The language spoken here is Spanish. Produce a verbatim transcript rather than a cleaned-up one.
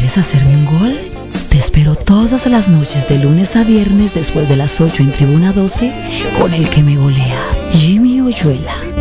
¿Quieres hacerme un gol? Te espero todas las noches de lunes a viernes después de las ocho en Tribuna doce con el que me golea, Jimmy Oyuela.